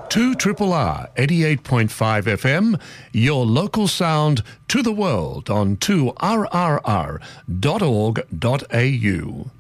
2 R 88.5 FM, your local sound to the world on 2rrr.org.au.